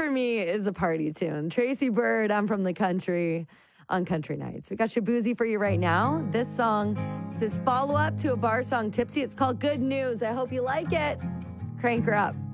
for me is a party tune. Tracy Bird, I'm from the country on Country Nights. We got Shaboozey for you right now. This song is follow-up to a bar song, Tipsy. It's called Good News. I hope you like it. Crank her up.